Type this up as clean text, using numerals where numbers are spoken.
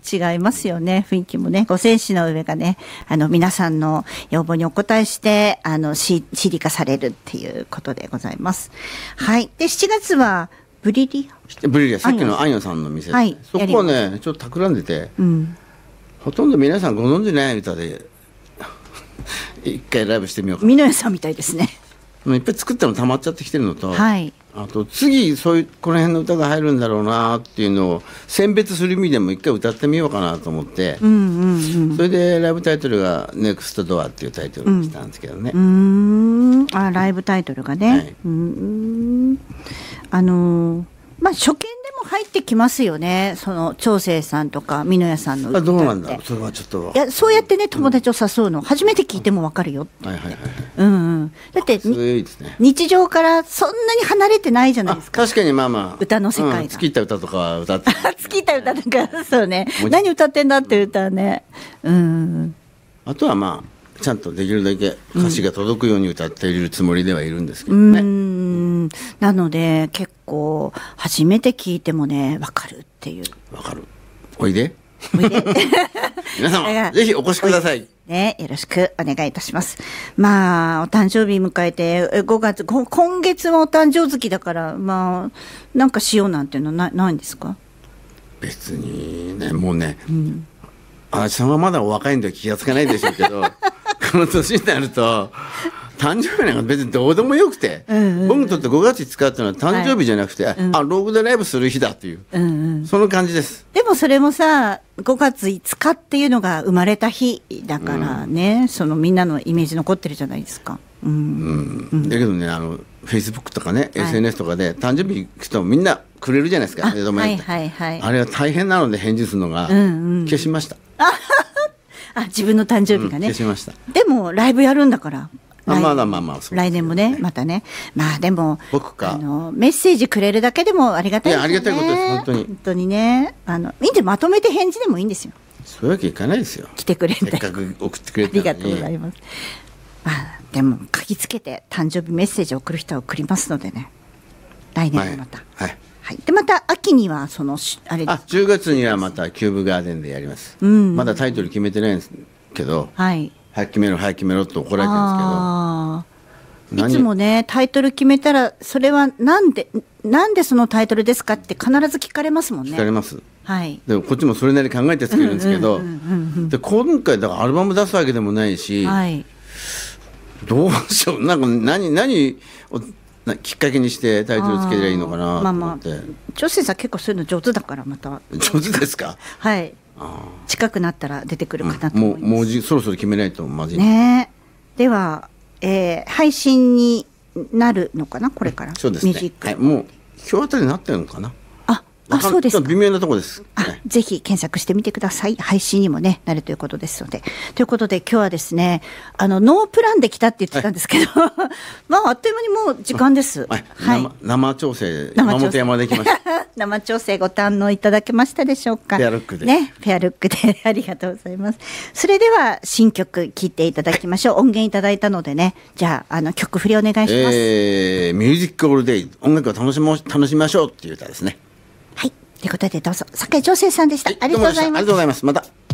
違いますよね。雰囲気もね、五線紙の上がね、皆さんの要望にお答えして、CD 化されるっていうことでございます。はい。で、7月は、ブリリア、 さっきのあんよさんの店、 はい、 そこはね、ちょっと企んでて、ほとんど皆さんご存じない歌で、一回ライブしてみようかな。 美濃屋さんみたいですね。 いっぱい作ったの溜まっちゃってきてるのと、 はい、 あと次この辺の歌が入るんだろうなっていうのを選別する意味でも一回歌ってみようかなと思って、それでライブタイトルが「NEXT DOOR」っていうタイトルにしたんですけどね。 ライブタイトルがね、はい、初見でも入ってきますよね。その長生さんとか美濃屋さんの歌って。 どうなんだ、それはちょっと。 いや、そうやってね、友達を誘うの、初めて聞いてもわかるよって。だって、日常からそんなに離れてないじゃないですか。 確かにまあまあ。 歌の世界が。 月いった歌とかは歌って。 月いった歌とか、そうね。何歌ってんだって歌はね。 あとはまあ、ちゃんとできるだけ歌詞が届くように歌っているつもりではいるんですけどね。 なので結構初めて聞いてもね分かるっていう。 分かる。おいで。皆様ぜひお越しください。 ね、よろしくお願いいたします。まあお誕生日迎えて今月はお誕生月だから、まあなんかしようなんていうのはないんですか？ 別にね、もうね、足立さんはまだお若いんで気がつかないでしょうけどこの年になると誕生日なんか別にどうでもよくて、僕にとって5月5日っていうのは誕生日じゃなくて、ローグでライブする日だっていう、その感じです。 でもそれもさ、5月5日っていうのが生まれた日だからね、そのみんなのイメージ残ってるじゃないですか。だけどね、フェイスブックとかね、SNS とかで誕生日行くとみんなくれるじゃないですか。あれは大変なので返事するのが、消しました。 自分の誕生日がね、 消しました。 でもライブやるんだから。 来年もね、またね。まあでも、 僕かメッセージくれるだけでもありがたいですね。 ありがたいことです、本当に。 本当にね。いいんでまとめて返事でもいいんですよ。 そういうわけいかないですよ。 来てくれて。 せっかく送ってくれたのに。 ありがとうございます。でも、嗅ぎつけて誕生日メッセージを送る人は送りますのでね。来年もまた。はい。で、また秋には、あれです。 10月にはまたキューブガーデンでやります。まだタイトル決めてないんですけど。はい。早く決めろ早く決めろって怒られてるんですけど、 いつもねタイトル決めたらそれはなんでそのタイトルですかって必ず聞かれますもんね。 聞かれます。 はい。 でもこっちもそれなりに考えて作るんですけど、で今回だからアルバム出すわけでもないし、どうしよう、なんか何をきっかけにしてタイトルつければいいのかなと思って。 長生さん結構そういうの上手だからまた。 上手ですか？ はい。近くなったら出てくるかなと思います。 もうそろそろ決めないとまずいね。では、配信になるのかなこれから。 そうですね。ミュージック、もう今日あたりになってるのかな。 そうですか。 微妙なところです。 ぜひ検索してみてください。配信にもねなるということですので。ということで今日はですね、ノープランで来たって言ってたんですけど、まああっという間にもう時間です。 生調整山本山できました。 生調整ご堪能いただけましたでしょうか。 ペアルックでね、ペアルックでありがとうございます。それでは新曲聴いていただきましょう。音源いただいたのでね、じゃあ曲振りお願いします。 ミュージックオールデイ、音楽を楽しみましょうっていう歌ですね。 はい。ということでどうぞ、酒井長生さんでした。ありがとうございます。 ありがとうございます。また。